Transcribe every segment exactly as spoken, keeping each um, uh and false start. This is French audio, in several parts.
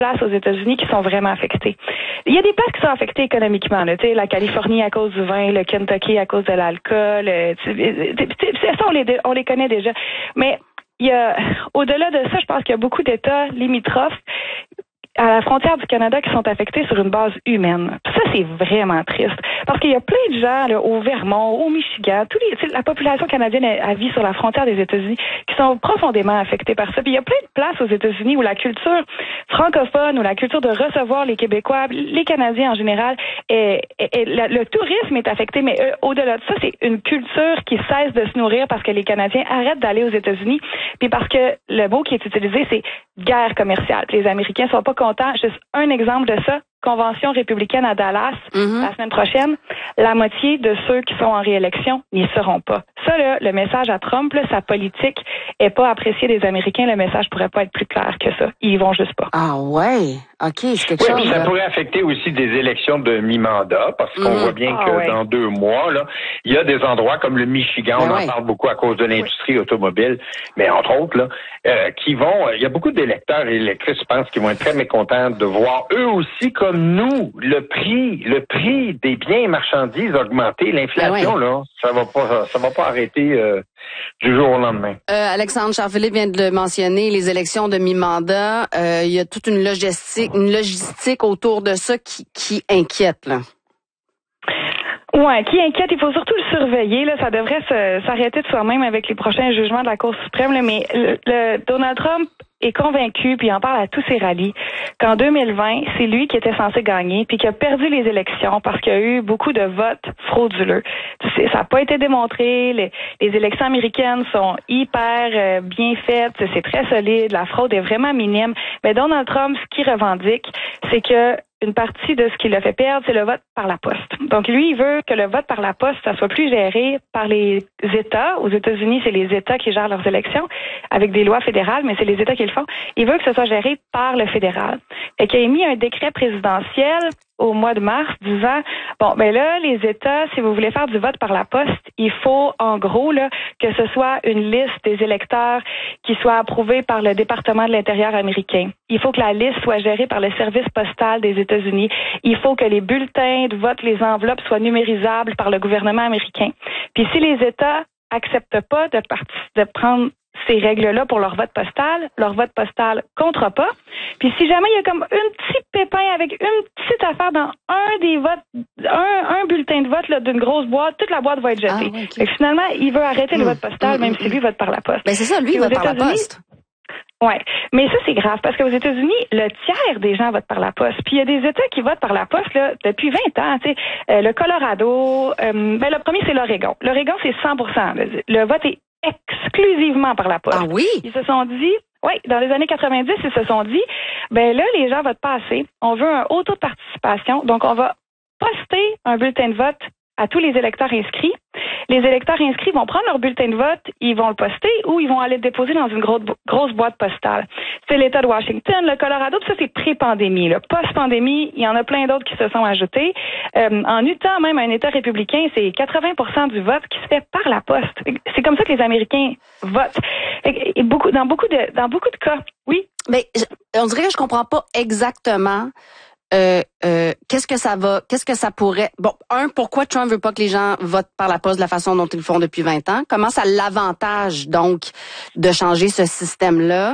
places aux États-Unis qui sont vraiment affectées. Il y a des places qui sont affectées économiquement, là, tu sais, la Californie à cause du vin, le Kentucky à cause de l'alcool, euh, ça, on les, on les connaît déjà. Mais il y a, au-delà de ça, je pense qu'il y a beaucoup d'États limitrophes à la frontière du Canada qui sont affectés sur une base humaine. Ça, c'est vraiment triste. Parce qu'il y a plein de gens là, au Vermont, au Michigan, tous les, la population canadienne a vit sur la frontière des États-Unis qui sont profondément affectés par ça. Puis il y a plein de places aux États-Unis où la culture francophone, ou la culture de recevoir les Québécois, les Canadiens en général, est, est, est, le, le tourisme est affecté, mais euh, au-delà de ça, c'est une culture qui cesse de se nourrir parce que les Canadiens arrêtent d'aller aux États-Unis, puis parce que le mot qui est utilisé, c'est guerre commerciale. Puis les Américains sont pas contents. Juste un exemple de ça, convention républicaine à Dallas, mm-hmm. la semaine prochaine, la moitié de ceux qui sont en réélection n'y seront pas. Ça, là, le message à Trump, là, sa politique est pas appréciée des Américains. Le message pourrait pas être plus clair que ça. Ils vont juste pas. Ah ouais? OK, c'est quelque oui, chose. Ça là. pourrait affecter aussi des élections de mi-mandat, parce qu'on mm-hmm. voit bien ah, que ouais. dans deux mois, là, il y a des endroits comme le Michigan, ben on ouais. en parle beaucoup à cause de l'industrie oui. automobile, mais entre autres, là, euh, qui vont, il y a beaucoup d'électeurs et électrices, je pense, qui vont être très mécontents de voir eux aussi, comme nous, le prix, le prix des biens et marchandises augmenter. L'inflation, ben ouais. là, ça va pas, ça va pas arrêter euh, du jour au lendemain. Euh, Alexandre Charles-Philippe vient de le mentionner, les élections de mi-mandat, euh, il y a toute une logistique, une logistique autour de ça qui, qui inquiète, là. Ouais, qui inquiète, il faut surtout le surveiller. Là, ça devrait se, s'arrêter de soi-même avec les prochains jugements de la Cour suprême. Là, mais le, le Donald Trump est convaincu, puis il en parle à tous ses rallyes, qu'en deux mille vingt, c'est lui qui était censé gagner, puis qui a perdu les élections parce qu'il y a eu beaucoup de votes frauduleux. Ça n'a pas été démontré. Les, les élections américaines sont hyper euh, bien faites, c'est très solide, la fraude est vraiment minime. Mais Donald Trump, ce qu'il revendique, c'est que une partie de ce qui l'a fait perdre, c'est le vote par la poste. Donc, lui, il veut que le vote par la poste, ça soit plus géré par les États. Aux États-Unis, c'est les États qui gèrent leurs élections avec des lois fédérales, mais c'est les États qui le font. Il veut que ce soit géré par le fédéral. Et qu'il a émis un décret présidentiel au mois de mars disant, bon, ben là, les États, si vous voulez faire du vote par la poste, il faut, en gros, là, que ce soit une liste des électeurs qui soit approuvée par le département de l'Intérieur américain. Il faut que la liste soit gérée par le service postal des États-Unis. Il faut que les bulletins de vote, les enveloppes soient numérisables par le gouvernement américain. Puis si les États acceptent pas de, partic- de prendre ces règles-là pour leur vote postal, leur vote postal comptera pas. Puis si jamais il y a comme un petit pépin avec une petite affaire dans un des votes, un, un bulletin de vote là, d'une grosse boîte, toute la boîte va être jetée. Ah, okay. Fait que finalement, il veut arrêter mmh, le vote postal, mmh, même mmh. si lui vote par la poste. Ben c'est ça, lui, il vote par la poste. Ouais, mais ça c'est grave parce qu'aux États-Unis, le tiers des gens votent par la poste. Puis il y a des États qui votent par la poste là depuis vingt ans. Tu sais, euh, le Colorado, euh, ben le premier c'est l'Oregon. L'Oregon c'est cent pour cent. Le, le vote est exclusivement par la poste. Ah oui? Ils se sont dit, oui, dans les années quatre-vingt-dix, ils se sont dit, ben là les gens votent pas assez. On veut un haut taux de participation, donc on va poster un bulletin de vote à tous les électeurs inscrits. Les électeurs inscrits vont prendre leur bulletin de vote, ils vont le poster ou ils vont aller le déposer dans une grosse, grosse boîte postale. C'est l'État de Washington, le Colorado, tout ça c'est pré-pandémie. Là. Post-pandémie, il y en a plein d'autres qui se sont ajoutés. Euh, en Utah, même un État républicain, c'est quatre-vingts pour cent du vote qui se fait par la poste. C'est comme ça que les Américains votent. Et, et beaucoup, dans beaucoup de, dans beaucoup de cas, oui. Mais je, on dirait que je comprends pas exactement. Euh, euh, qu'est-ce que ça va, qu'est-ce que ça pourrait, bon, un, pourquoi Trump veut pas que les gens votent par la poste de la façon dont ils le font depuis vingt ans? Comment ça l'avantage, donc, de changer ce système-là?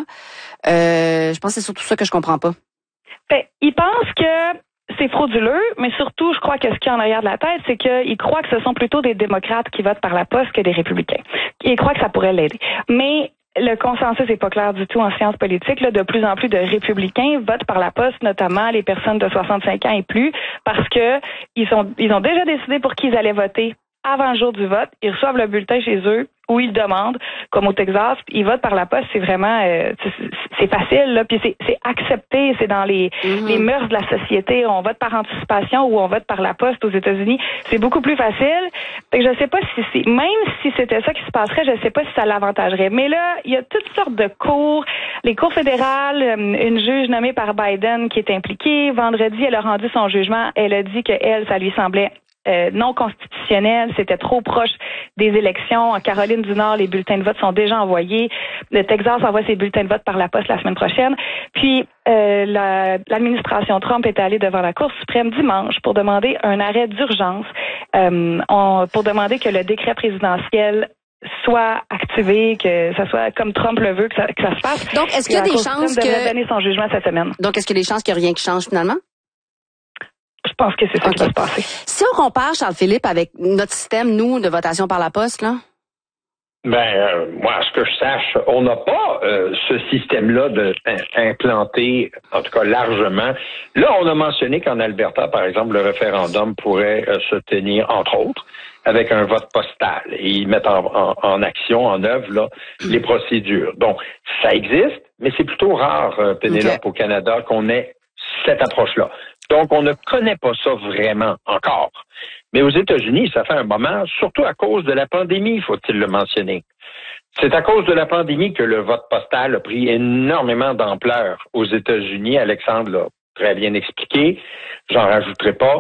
Euh, je pense que c'est surtout ça que je comprends pas. Ben, il pense que c'est frauduleux, mais surtout, je crois que ce qu'il y a en arrière de la tête, c'est qu'il croit que ce sont plutôt des démocrates qui votent par la poste que des républicains. Il croit que ça pourrait l'aider. Mais le consensus n'est pas clair du tout en sciences politiques. Là, de plus en plus de républicains votent par la poste, notamment les personnes de soixante-cinq ans et plus, parce que ils sont, ils ont déjà décidé pour qui ils allaient voter avant le jour du vote. Ils reçoivent le bulletin chez eux où ils le demandent, comme au Texas. Ils votent par la poste. C'est vraiment, euh, c'est, c'est facile là. Puis c'est, c'est accepté. C'est dans les, mm-hmm. les mœurs de la société. On vote par anticipation ou on vote par la poste aux États-Unis. C'est beaucoup plus facile. Fait que je sais pas si c'est, même si c'était ça qui se passerait, je sais pas si ça l'avantagerait. Mais là, il y a toutes sortes de cours. Les cours fédérales, une juge nommée par Biden qui est impliquée. Vendredi, elle a rendu son jugement. Elle a dit que elle, ça lui semblait euh, non constitutionnel, c'était trop proche des élections. En Caroline du Nord, les bulletins de vote sont déjà envoyés. Le Texas envoie ses bulletins de vote par la poste la semaine prochaine. Puis, euh, la, l'administration Trump est allée devant la Cour suprême dimanche pour demander un arrêt d'urgence, euh, on, pour demander que le décret présidentiel soit activé, que ça soit comme Trump le veut, que ça, que ça se fasse. Donc, est-ce qu'il y a des chances que... devrait donner son jugement cette semaine. Donc, est-ce qu'il y a des chances qu'il n'y a rien qui change finalement? Je pense que c'est ça okay. qui va se passer. Si on compare, Charles-Philippe, avec notre système, nous, de votation par la poste, là? Ben, euh, moi, à ce que je sache, on n'a pas euh, ce système-là de implanté, en tout cas largement. Là, on a mentionné qu'en Alberta, par exemple, le référendum pourrait euh, se tenir, entre autres, avec un vote postal. Et ils mettent en, en, en action, en œuvre, là, les procédures. Donc, ça existe, mais c'est plutôt rare, euh, Pénélope, okay. au Canada, qu'on ait cette approche-là. Donc, on ne connaît pas ça vraiment encore. Mais aux États-Unis, ça fait un moment, surtout à cause de la pandémie, faut-il le mentionner. C'est à cause de la pandémie que le vote postal a pris énormément d'ampleur aux États-Unis. Alexandre l'a très bien expliqué, j'en rajouterai pas.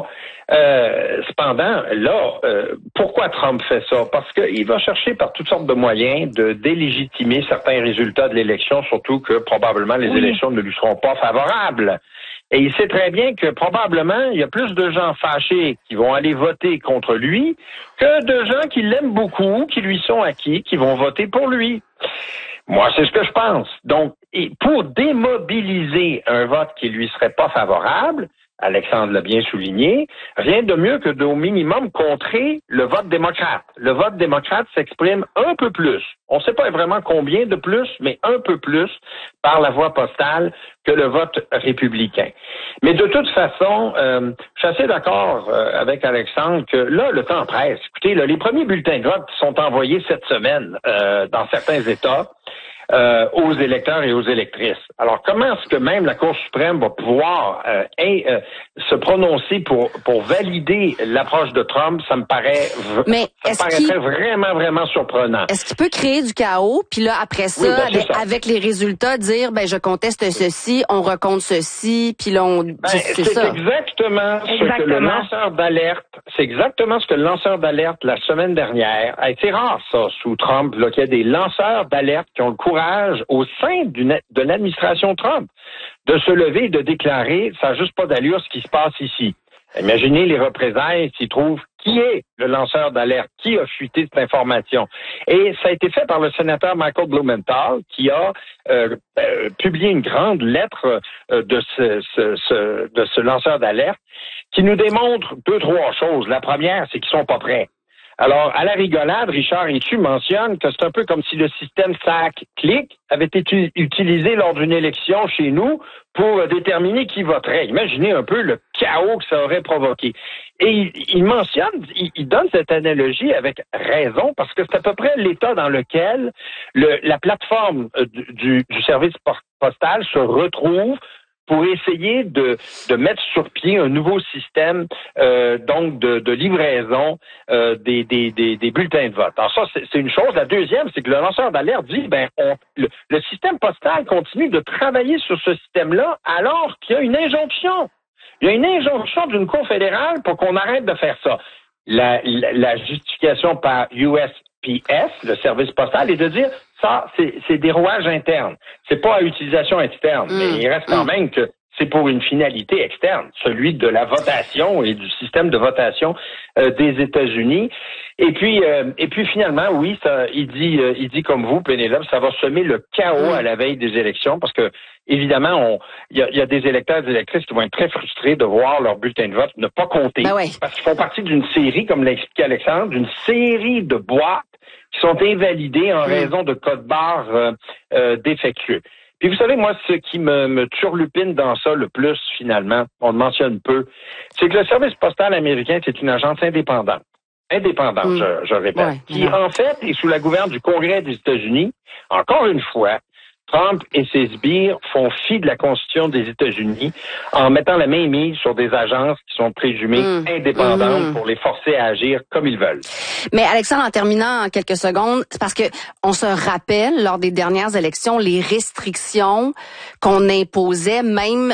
Euh, cependant, là, euh, pourquoi Trump fait ça? Parce qu'il va chercher par toutes sortes de moyens de délégitimer certains résultats de l'élection, surtout que probablement les oui. élections ne lui seront pas favorables. Et il sait très bien que probablement, il y a plus de gens fâchés qui vont aller voter contre lui que de gens qui l'aiment beaucoup, qui lui sont acquis, qui vont voter pour lui. Moi, c'est ce que je pense. Donc, et pour démobiliser un vote qui lui serait pas favorable, Alexandre l'a bien souligné, rien de mieux que d'au minimum contrer le vote démocrate. Le vote démocrate s'exprime un peu plus. On ne sait pas vraiment combien de plus, mais un peu plus par la voie postale que le vote républicain. Mais de toute façon, euh, je suis assez d'accord euh, avec Alexandre que là, le temps presse. Écoutez, là, les premiers bulletins de vote sont envoyés cette semaine euh, dans certains États. Euh, aux électeurs et aux électrices. Alors, comment est-ce que même la Cour suprême va pouvoir euh, in, euh, se prononcer pour pour valider l'approche de Trump? Ça me paraît, Mais ça me paraîtrait vraiment, vraiment surprenant. Est-ce qu'il peut créer du chaos, puis là, après ça, oui, ben, avec, ça, avec les résultats, dire, ben je conteste ceci, on recompte ceci, puis là, on... Ben, c'est, c'est ça. exactement ce exactement. que le lanceur d'alerte, c'est exactement ce que le lanceur d'alerte la semaine dernière, a été rare, ça, sous Trump, là, qu'il y a des lanceurs d'alerte qui ont le courage au sein d'une, de l'administration Trump de se lever et de déclarer « ça n'a juste pas d'allure ce qui se passe ici ». Imaginez les représailles s'ils trouvent qui est le lanceur d'alerte, qui a fuité cette information. Et ça a été fait par le sénateur Michael Blumenthal, qui a euh, euh, publié une grande lettre euh, de, ce, ce, ce, de ce lanceur d'alerte qui nous démontre deux, trois choses. La première, c'est qu'ils sont pas prêts. Alors, à la rigolade, Richard Etu mentionne que c'est un peu comme si le système S A C-clic avait été utilisé lors d'une élection chez nous pour déterminer qui voterait. Imaginez un peu le chaos que ça aurait provoqué. Et il, il mentionne, il, il donne cette analogie avec raison, parce que c'est à peu près l'état dans lequel le, la plateforme du, du service postal se retrouve pour essayer de, de mettre sur pied un nouveau système euh, donc de, de livraison euh, des, des, des, des bulletins de vote. Alors ça, c'est, c'est une chose. La deuxième, c'est que le lanceur d'alerte dit, ben, on, le, le système postal continue de travailler sur ce système-là alors qu'il y a une injonction. Il y a une injonction d'une Cour fédérale pour qu'on arrête de faire ça. La, la, la justification par U S P S, le service postal, est de dire ça, c'est, c'est des rouages internes. C'est pas à utilisation externe, mmh. mais il reste quand mmh. même que c'est pour une finalité externe, celui de la votation et du système de votation euh, des États-Unis. Et puis, euh, et puis finalement, oui, ça, il dit, euh, il dit comme vous, Pénélope, ça va semer le chaos à la veille des élections, parce que évidemment, on, il y a, y a des électeurs et des électrices qui vont être très frustrés de voir leur bulletin de vote ne pas compter, ben ouais. parce qu'ils font partie d'une série, comme l'a expliqué Alexandre, d'une série de boîtes qui sont invalidées en mmh. raison de codes barres euh, euh, défectueux. Puis vous savez, moi, ce qui me, me turlupine dans ça le plus, finalement, on le mentionne peu, c'est que le service postal américain, c'est une agence indépendante. Indépendante, mmh. je, je répète, ouais, qui, non. en fait, est sous la gouverne du Congrès des États-Unis. Encore une fois, Trump et ses sbires font fi de la Constitution des États-Unis en mettant la main mise sur des agences qui sont présumées mmh. indépendantes mmh. pour les forcer à agir comme ils veulent. Mais Alexandre, en terminant en quelques secondes, c'est parce que on se rappelle lors des dernières élections les restrictions qu'on imposait même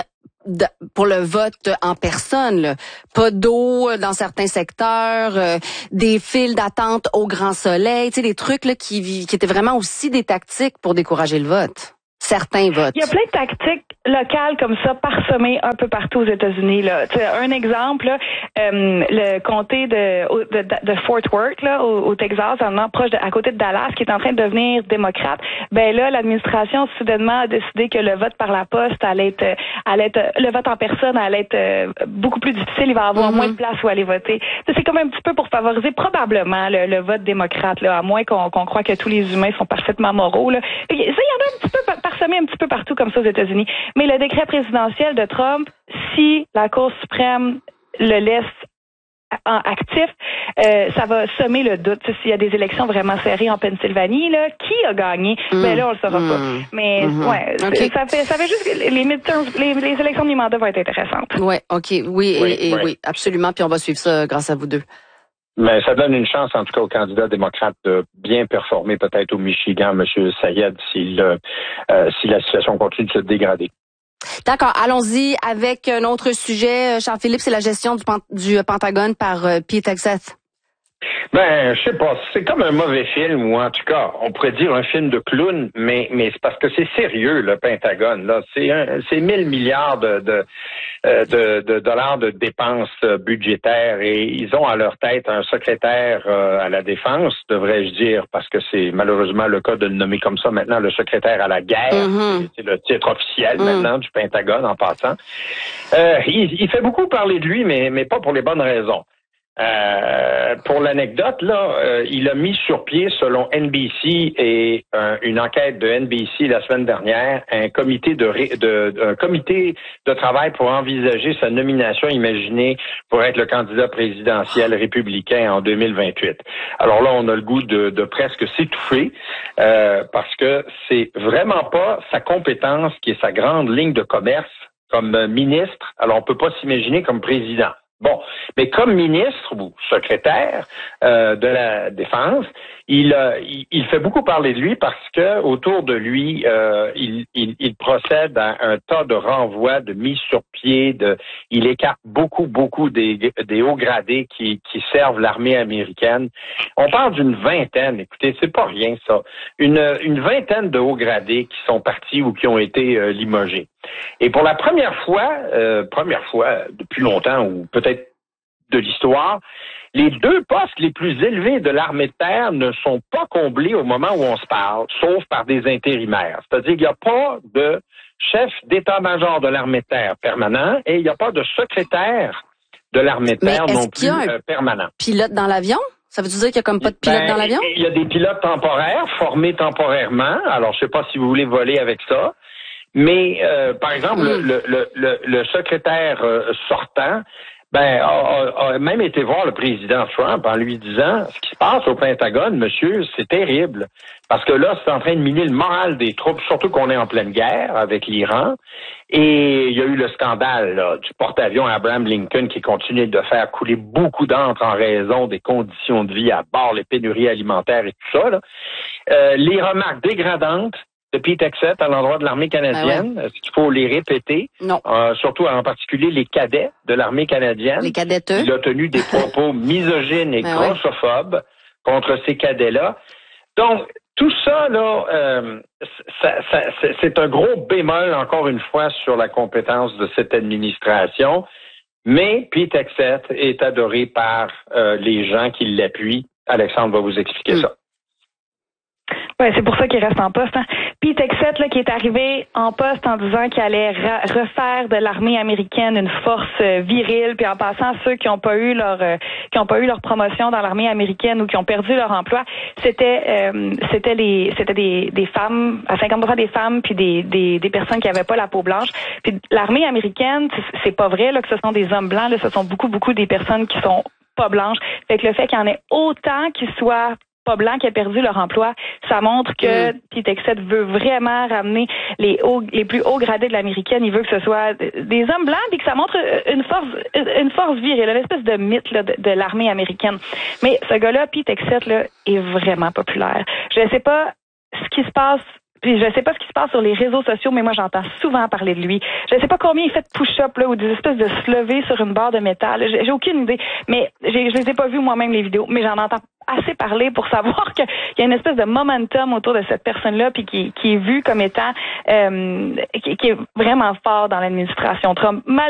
de, pour le vote en personne, là. Pas d'eau dans certains secteurs, euh, des files d'attente au grand soleil, tu sais, des trucs là qui, qui étaient vraiment aussi des tactiques pour décourager le vote. Certains votes. Il y a plein de tactiques locales comme ça parsemées un peu partout aux États-Unis. Là. Tu sais, un exemple, là, euh, le comté de, de, de Fort Worth, là, au, au Texas, en proche de, à côté de Dallas, qui est en train de devenir démocrate. Ben là, l'administration soudainement a décidé que le vote par la poste allait être, allait être le vote en personne allait être euh, beaucoup plus difficile. Il va y avoir mm-hmm. moins de place où aller voter. Ça, c'est comme un petit peu pour favoriser probablement le, le vote démocrate, là, à moins qu'on, qu'on croit que tous les humains sont parfaitement moraux. Là. Ça, il y en a un petit peu parsemé un petit peu partout comme ça aux États-Unis. Mais le décret présidentiel de Trump, si la Cour suprême le laisse en actif, euh, ça va semer le doute. S'il y a des élections vraiment serrées en Pennsylvanie, là, qui a gagné? Mmh. Ben là, on le saura mmh. pas. Mais mmh. ouais, okay. ça fait ça fait juste que les midterms, les, les élections de mi-mandat vont être intéressantes. Ouais, ok, oui, oui et, et oui. oui, absolument. Puis on va suivre ça grâce à vous deux. Mais ça donne une chance, en tout cas, aux candidats démocrates de bien performer peut-être au Michigan, M. Sayed, si, le, euh, si la situation continue de se dégrader. D'accord. Allons-y avec un autre sujet. Charles-Philippe, c'est la gestion du, du Pentagone par euh, Pete Hegseth. Ben, je sais pas, c'est comme un mauvais film, ou en tout cas, on pourrait dire un film de clown, mais mais c'est parce que c'est sérieux, le Pentagone, là. C'est un, c'est mille milliards de, de, de, de dollars de dépenses budgétaires et ils ont à leur tête un secrétaire euh, à la défense, devrais-je dire, parce que c'est malheureusement le cas de le nommer comme ça maintenant, le secrétaire à la guerre. Mm-hmm. C'est le titre officiel mm. maintenant du Pentagone en passant. Euh, il, il fait beaucoup parler de lui, mais, mais pas pour les bonnes raisons. Euh, pour l'anecdote, là, euh, il a mis sur pied, selon N B C et euh, une enquête de N B C la semaine dernière, un comité de, ré, de un comité de travail pour envisager sa nomination imaginée pour être le candidat présidentiel républicain en deux mille vingt-huit. Alors là, on a le goût de, de presque s'étouffer euh, parce que c'est vraiment pas sa compétence qui est sa grande ligne de commerce comme ministre. Alors on peut pas s'imaginer comme président. Bon, mais comme ministre ou secrétaire euh, de la Défense, il, euh, il il fait beaucoup parler de lui parce que autour de lui, euh, il, il, il procède à un tas de renvois, de mise sur pied, de, il écarte beaucoup, beaucoup des, des hauts gradés qui, qui servent l'armée américaine. On parle d'une vingtaine, écoutez, c'est pas rien ça, une, une vingtaine de hauts gradés qui sont partis ou qui ont été euh, limogés. Et pour la première fois, euh, première fois depuis longtemps ou peut-être de l'histoire, les deux postes les plus élevés de l'armée de terre ne sont pas comblés au moment où on se parle, sauf par des intérimaires. C'est-à-dire qu'il n'y a pas de chef d'état-major de l'armée de terre permanent et il n'y a pas de secrétaire de l'armée de terre non plus euh, permanent. Pilote dans l'avion? Ça veut dire qu'il n'y a comme pas de pilote ben, dans l'avion? Il y a des pilotes temporaires, formés temporairement. Alors, je ne sais pas si vous voulez voler avec ça. Mais, euh, par exemple, mmh. le, le, le, le secrétaire euh, sortant, ben, a, a, a même été voir le président Trump en lui disant, ce qui se passe au Pentagone, monsieur, c'est terrible. Parce que là, c'est en train de miner le moral des troupes, surtout qu'on est en pleine guerre avec l'Iran. Et il y a eu le scandale là, du porte-avions Abraham Lincoln qui continue de faire couler beaucoup d'encre en raison des conditions de vie à bord, les pénuries alimentaires et tout ça. Là. Euh, les remarques dégradantes de Pete Hegseth à l'endroit de l'armée canadienne. Ah ouais. Est-ce qu'il faut les répéter? Non. Euh, surtout en particulier les cadets de l'armée canadienne. Les cadetteux. Il a tenu des propos misogynes et ah grossophobes ouais. contre ces cadets-là. Donc, tout ça, là, euh, ça, ça, c'est un gros bémol, encore une fois, sur la compétence de cette administration. Mais Pete Hegseth est adoré par euh, les gens qui l'appuient. Alexandre va vous expliquer mmh. ça. Ouais, c'est pour ça qu'il reste en poste. Hein. Pete Hegseth, là, qui est arrivé en poste en disant qu'il allait ra- refaire de l'armée américaine une force euh, virile, puis en passant à ceux qui n'ont pas eu leur euh, qui ont pas eu leur promotion dans l'armée américaine ou qui ont perdu leur emploi, c'était euh, c'était les c'était des, des femmes, à cinquante pour cent des femmes, puis des, des des personnes qui avaient pas la peau blanche. Puis l'armée américaine, c'est, c'est pas vrai là que ce sont des hommes blancs, là, ce sont beaucoup beaucoup des personnes qui sont pas blanches. Fait que le fait qu'il y en ait autant qui soient pas blancs qui a perdu leur emploi, ça montre que mmh. Pete Hegseth veut vraiment ramener les hauts, les plus hauts gradés de l'américaine. Il veut que ce soit des hommes blancs et que ça montre une force, une force virile, une espèce de mythe là, de, de l'armée américaine. Mais ce gars-là, Pete Hegseth, là, est vraiment populaire. Je ne sais pas ce qui se passe puis je sais pas ce qui se passe sur les réseaux sociaux, mais moi j'entends souvent parler de lui. Je sais pas combien il fait de push-up là ou des espèces de se lever sur une barre de métal. J'ai, j'ai aucune idée, mais j'ai, je les ai pas vus moi-même les vidéos, mais j'en entends assez parler pour savoir qu'il y a une espèce de momentum autour de cette personne-là, puis qui, qui est vue comme étant euh, qui, qui est vraiment fort dans l'administration Trump. Mal